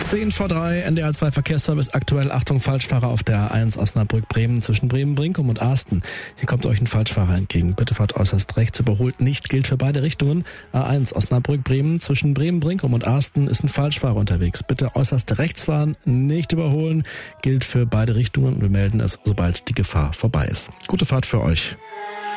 10:03, NDR 2 Verkehrsservice. Aktuell, Achtung, Falschfahrer auf der A1 Osnabrück-Bremen zwischen Bremen-Brinkum und Arsten. Hier kommt euch ein Falschfahrer entgegen. Bitte fahrt äußerst rechts, überholt nicht, gilt für beide Richtungen. A1 Osnabrück-Bremen zwischen Bremen-Brinkum und Arsten ist ein Falschfahrer unterwegs. Bitte äußerst rechts fahren, nicht überholen, gilt für beide Richtungen und wir melden es, sobald die Gefahr vorbei ist. Gute Fahrt für euch.